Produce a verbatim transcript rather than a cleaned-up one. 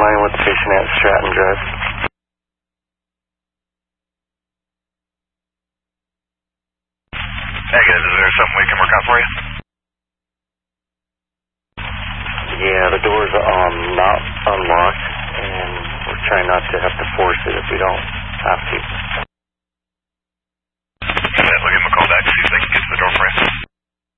line with the patient at Stratton Drive. Hey guys, is there something we can work on for you? Yeah, the door's um, not unlocked, and we're trying not to have to force it if we don't have to.